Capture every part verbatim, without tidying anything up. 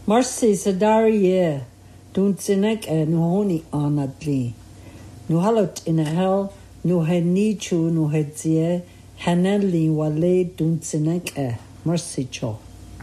Marcy Sadarie, Duntsinek and Nuhoni Anadli. Nuhalot in a hell, Nuhenichu, Nuhedzie, Hanelli Wale Duntsinek e. Marcy Cho.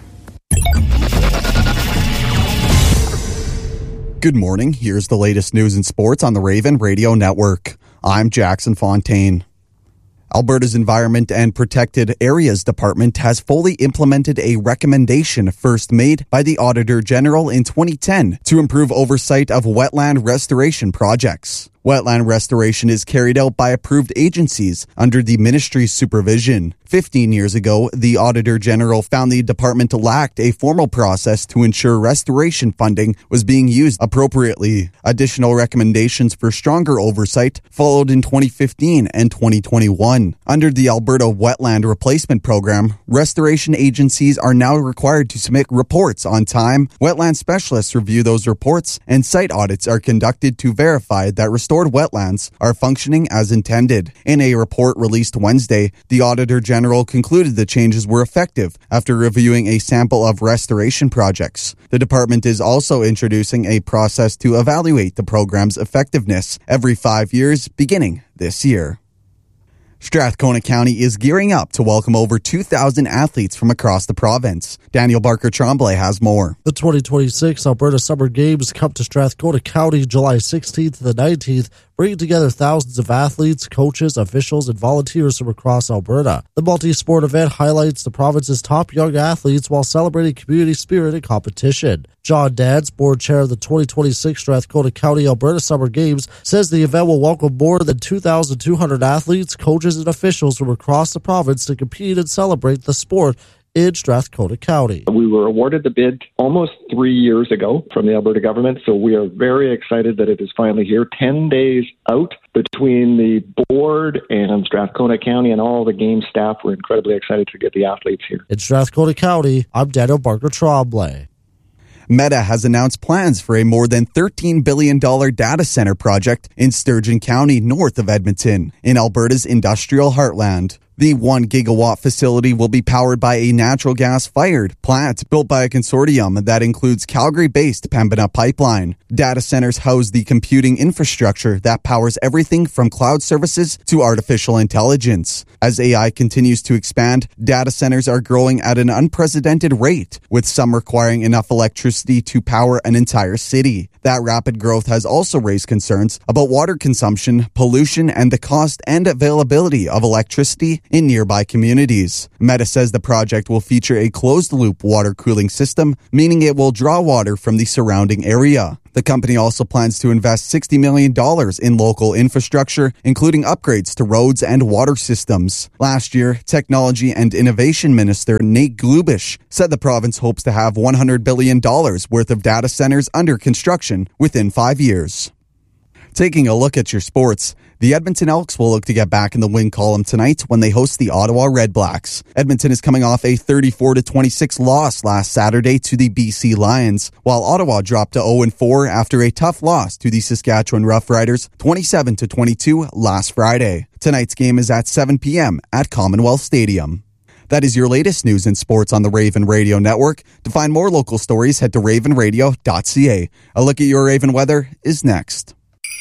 Good morning. Here's the latest news and sports on the Raven Radio Network. I'm Jackson Fontaine. Alberta's Environment and Protected Areas Department has fully implemented a recommendation first made by the Auditor General in twenty ten to improve oversight of wetland restoration projects. Wetland restoration is carried out by approved agencies under the ministry's supervision. Fifteen years ago, the Auditor General found the department lacked a formal process to ensure restoration funding was being used appropriately. Additional recommendations for stronger oversight followed in twenty fifteen and twenty twenty-one. Under the Alberta Wetland Replacement Program, restoration agencies are now required to submit reports on time. Wetland specialists review those reports, and site audits are conducted to verify that restoration wetlands are functioning as intended. In a report released Wednesday, the Auditor General concluded the changes were effective after reviewing a sample of restoration projects. The department is also introducing a process to evaluate the program's effectiveness every five years, beginning this year. Strathcona County is gearing up to welcome over two thousand athletes from across the province. Daniel Barker-Tremblay has more. The twenty twenty-six Alberta Summer Games come to Strathcona County July sixteenth to the nineteenth, bringing together thousands of athletes, coaches, officials, and volunteers from across Alberta. The multi-sport event highlights the province's top young athletes while celebrating community spirit and competition. John Dance, board chair of the twenty twenty-six Strathcona County Alberta Summer Games, says the event will welcome more than two thousand two hundred athletes, coaches, and officials from across the province to compete and celebrate the sport in Strathcona County. We were awarded the bid almost three years ago from the Alberta government, so we are very excited that it is finally here, ten days out between the board and Strathcona County and all the game staff. We're incredibly excited to get the athletes here. In Strathcona County, I'm Daniel Barker-Tremblay. Meta has announced plans for a more than thirteen billion dollars data center project in Sturgeon County, north of Edmonton, in Alberta's industrial heartland. The one gigawatt facility will be powered by a natural gas-fired plant built by a consortium that includes Calgary-based Pembina Pipeline. Data centers house the computing infrastructure that powers everything from cloud services to artificial intelligence. As A I continues to expand, data centers are growing at an unprecedented rate, with some requiring enough electricity to power an entire city. That rapid growth has also raised concerns about water consumption, pollution, and the cost and availability of electricity in nearby communities. Meta says the project will feature a closed-loop water cooling system, meaning it will draw water from the surrounding area. The company also plans to invest sixty million dollars in local infrastructure, including upgrades to roads and water systems. Last year, Technology and Innovation Minister Nate Glubish said the province hopes to have one hundred billion dollars worth of data centers under construction within five years. Taking a look at your sports, the Edmonton Elks will look to get back in the win column tonight when they host the Ottawa Redblacks. Edmonton is coming off a thirty-four to twenty-six loss last Saturday to the B C Lions, while Ottawa dropped to oh and four after a tough loss to the Saskatchewan Roughriders twenty-seven to twenty-two last Friday. Tonight's game is at seven p.m. at Commonwealth Stadium. That is your latest news and sports on the Raven Radio Network. To find more local stories, head to raven radio dot c a. A look at your Raven weather is next.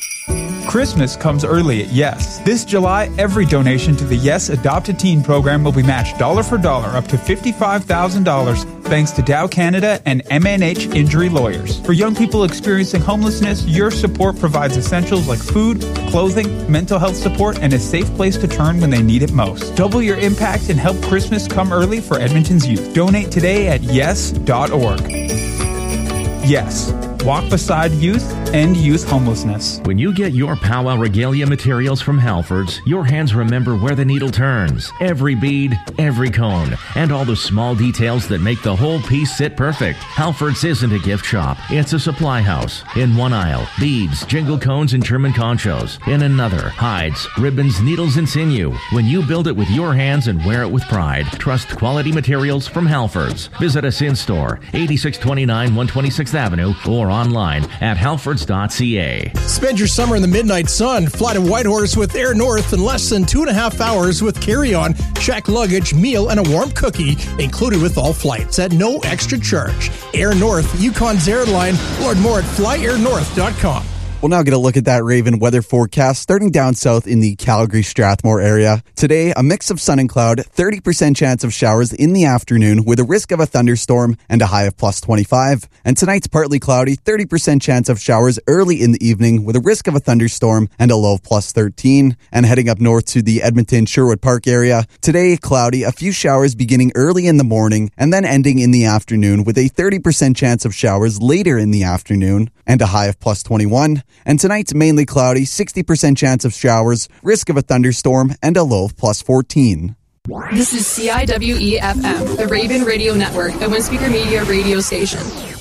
Christmas comes early at Yes. This July, every donation to the Yes Adopt a Teen program will be matched dollar for dollar up to fifty-five thousand dollars thanks to Dow Canada and M N H Injury Lawyers. For young people experiencing homelessness, your support provides essentials like food, clothing, mental health support, and a safe place to turn when they need it most. Double your impact and help Christmas come early for Edmonton's youth. Donate today at yes dot org. Yes. Walk beside youth and youth homelessness. When you get your powwow regalia materials from Halfords, your hands remember where the needle turns. Every bead, every cone, and all the small details that make the whole piece sit perfect. Halfords isn't a gift shop. It's a supply house. In one aisle, beads, jingle cones, and German conchos. In another, hides, ribbons, needles, and sinew. When you build it with your hands and wear it with pride, trust quality materials from Halfords. Visit us in store, eighty-six twenty-nine one twenty-sixth Avenue, or online at halfords dot c a. Spend your summer in the midnight sun. Fly to Whitehorse with Air North in less than two and a half hours with carry-on, check luggage, meal, and a warm cookie included with all flights at no extra charge. Air North, Yukon's airline. Learn more at fly air north dot com. We'll now get a look at that Raven weather forecast starting down south in the Calgary-Strathmore area. Today, a mix of sun and cloud, thirty percent chance of showers in the afternoon with a risk of a thunderstorm and a high of plus twenty-five. And tonight's partly cloudy, thirty percent chance of showers early in the evening with a risk of a thunderstorm and a low of plus thirteen. And heading up north to the Edmonton-Sherwood Park area, today cloudy, a few showers beginning early in the morning and then ending in the afternoon with a thirty percent chance of showers later in the afternoon and a high of plus twenty-one. And tonight's mainly cloudy, sixty percent chance of showers, risk of a thunderstorm, and a low of plus fourteen. This is C I W E F M, the Raven Radio Network, a Windspeaker Media radio station.